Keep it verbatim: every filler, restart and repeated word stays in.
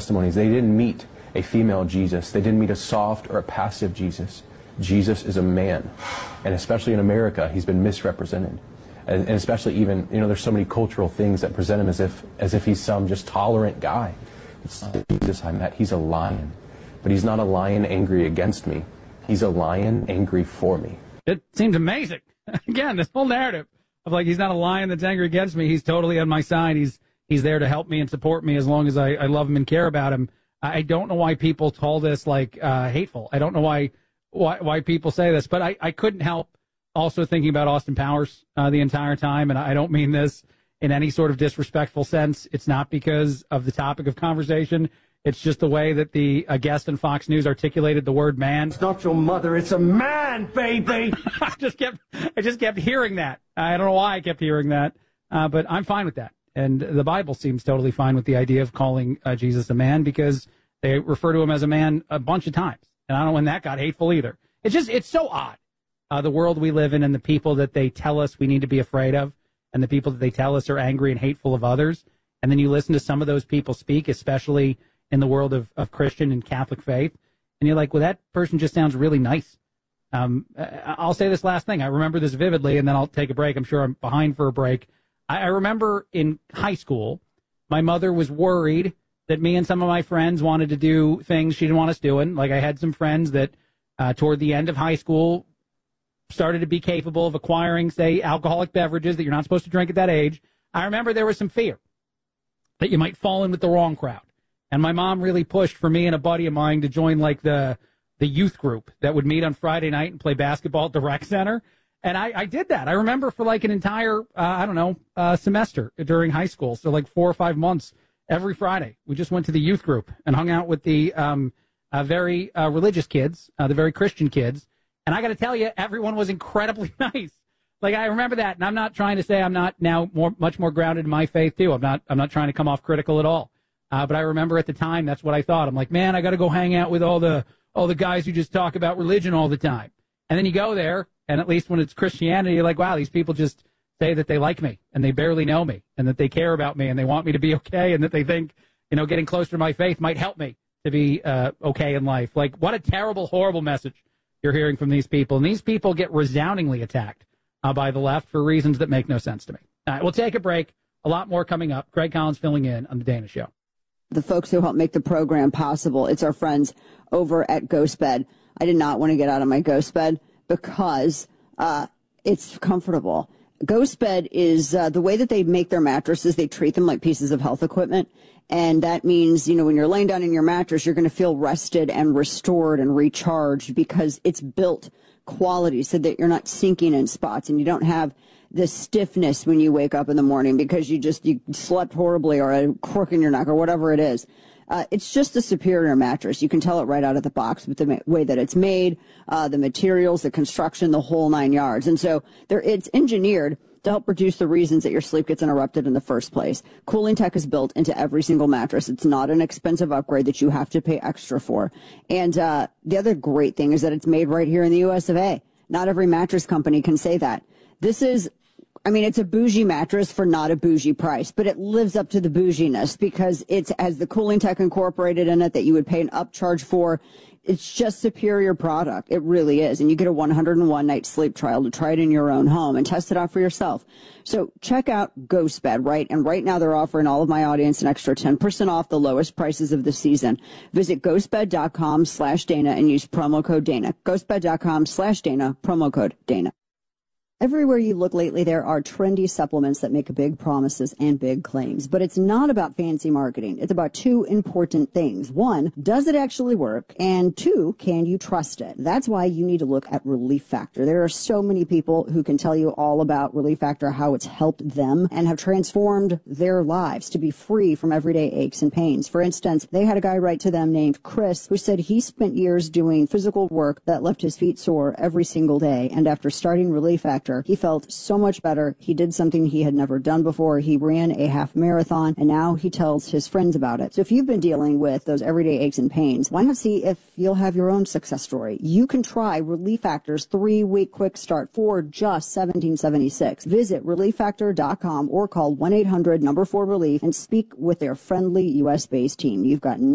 testimonies. They didn't meet a female Jesus. They didn't meet a soft or a passive Jesus. Jesus is a man. And especially in America, he's been misrepresented. And, and especially even, you know, there's so many cultural things that present him as if as if he's some just tolerant guy. It's the Jesus I met. He's a lion. But he's not a lion angry against me. He's a lion angry for me. It seems amazing. Again, this whole narrative of like he's not a lion that's angry against me. He's totally on my side. He's he's there to help me and support me as long as I, I love him and care about him. I don't know why people call this like uh, hateful. I don't know why why why people say this, but I, I couldn't help also thinking about Austin Powers uh, the entire time, and I don't mean this in any sort of disrespectful sense. It's not because of the topic of conversation. It's just the way that the uh, guest on Fox News articulated the word man. It's not your mother, it's a man, baby. I just kept I just kept hearing that. I don't know why I kept hearing that, uh, but I'm fine with that. And the Bible seems totally fine with the idea of calling uh, Jesus a man because they refer to him as a man a bunch of times. And I don't know when that got hateful either. It's just, it's so odd, uh, the world we live in and the people that they tell us we need to be afraid of and the people that they tell us are angry and hateful of others. And then you listen to some of those people speak, especially in the world of, of Christian and Catholic faith. And you're like, well, that person just sounds really nice. Um, I'll say this last thing. I remember this vividly, and then I'll take a break. I'm sure I'm behind for a break. I remember in high school, my mother was worried that me and some of my friends wanted to do things she didn't want us doing. Like I had some friends that uh, toward the end of high school started to be capable of acquiring, say, alcoholic beverages that you're not supposed to drink at that age. I remember there was some fear that you might fall in with the wrong crowd. And my mom really pushed for me and a buddy of mine to join like the the youth group that would meet on Friday night and play basketball at the rec center. And I, I did that. I remember for like an entire, uh, I don't know, uh, semester during high school. So like four or five months every Friday. We just went to the youth group and hung out with the um, uh, very uh, religious kids, uh, the very Christian kids. And I got to tell you, everyone was incredibly nice. Like I remember that. And I'm not trying to say I'm not now more, much more grounded in my faith too. I'm not, I'm not trying to come off critical at all. Uh, but I remember at the time, that's what I thought. I'm like, man, I got to go hang out with all the, all the guys who just talk about religion all the time. And then you go there. And at least when it's Christianity, you're like, wow, these people just say that they like me and they barely know me and that they care about me and they want me to be okay and that they think, you know, getting closer to my faith might help me to be uh, okay in life. Like, what a terrible, horrible message you're hearing from these people. And these people get resoundingly attacked uh, by the left for reasons that make no sense to me. All right, we'll take a break. A lot more coming up. Greg Collins filling in on The Dana Show. The folks who help make the program possible, it's our friends over at GhostBed. I did not want to get out of my GhostBed because uh, it's comfortable. GhostBed is uh, the way that they make their mattresses. They treat them like pieces of health equipment. And that means, you know, when you're laying down in your mattress, you're going to feel rested and restored and recharged because it's built quality so that you're not sinking in spots and you don't have the stiffness when you wake up in the morning because you just you slept horribly or a crook in your neck or whatever it is. Uh, it's just a superior mattress. You can tell it right out of the box with the ma- way that it's made, uh, the materials, the construction, the whole nine yards. And so there, it's engineered to help reduce the reasons that your sleep gets interrupted in the first place. Cooling tech is built into every single mattress. It's not an expensive upgrade that you have to pay extra for. And uh, the other great thing is that it's made right here in the U S of A. Not every mattress company can say that. This is I mean, it's a bougie mattress for not a bougie price, but it lives up to the bouginess because it has the cooling tech incorporated in it that you would pay an upcharge for. It's just superior product. It really is. And you get a one hundred one night sleep trial to try it in your own home and test it out for yourself. So check out GhostBed, right? And right now they're offering all of my audience an extra ten percent off the lowest prices of the season. Visit ghostbed.com slash Dana and use promo code Dana. Ghostbed.com slash Dana, promo code Dana. Everywhere you look lately, there are trendy supplements that make big promises and big claims. But it's not about fancy marketing. It's about two important things. One, does it actually work? And two, can you trust it? That's why you need to look at Relief Factor. There are so many people who can tell you all about Relief Factor, how it's helped them and have transformed their lives to be free from everyday aches and pains. For instance, they had a guy write to them named Chris who said he spent years doing physical work that left his feet sore every single day. And after starting Relief Factor, he felt so much better. He did something he had never done before. He ran a half marathon, and now he tells his friends about it. So if you've been dealing with those everyday aches and pains, why not see if you'll have your own success story? You can try Relief Factor's three-week quick start for just seventeen seventy-six. Visit relief factor dot com or call one eight hundred number four relief and speak with their friendly U S based team. You've got